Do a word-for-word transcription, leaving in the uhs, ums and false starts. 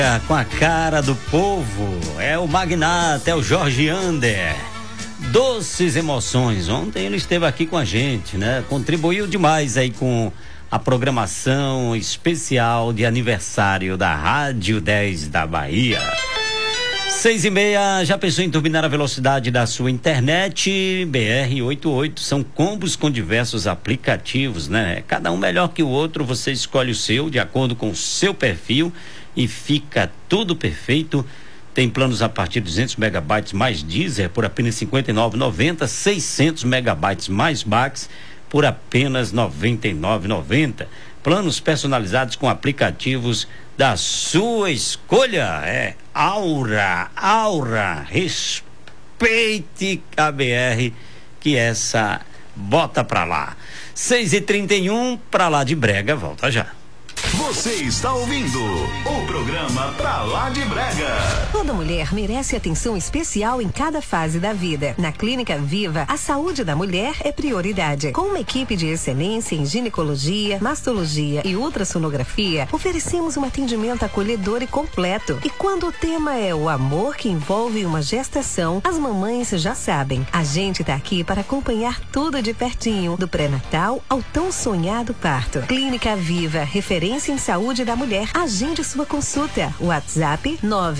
Com a cara do povo, é o magnata, é o Jorge Ander. Doces emoções. Ontem ele esteve aqui com a gente, né? Contribuiu demais aí com a programação especial de aniversário da Rádio dez da Bahia. Seis e meia, já pensou em turbinar a velocidade da sua internet? B R oitenta e oito são combos com diversos aplicativos, né? Cada um melhor que o outro, você escolhe o seu de acordo com o seu perfil e fica tudo perfeito. Tem planos a partir de duzentos megabytes mais Deezer por apenas cinquenta e nove reais e noventa centavos, seiscentos megabytes mais Max por apenas noventa e nove reais e noventa centavos. Planos personalizados com aplicativos da sua escolha. É Aura, Aura, respeite a B R, que essa bota pra lá. seis e trinta e um, pra lá de brega, volta já. Você está ouvindo o programa Pra Lá de Brega. Toda mulher merece atenção especial em cada fase da vida. Na Clínica Viva, a saúde da mulher é prioridade. Com uma equipe de excelência em ginecologia, mastologia e ultrassonografia, oferecemos um atendimento acolhedor e completo. E quando o tema é o amor que envolve uma gestação, as mamães já sabem. A gente tá aqui para acompanhar tudo de pertinho, do pré-natal ao tão sonhado parto. Clínica Viva, referência em saúde da mulher. Agende sua consulta. WhatsApp nove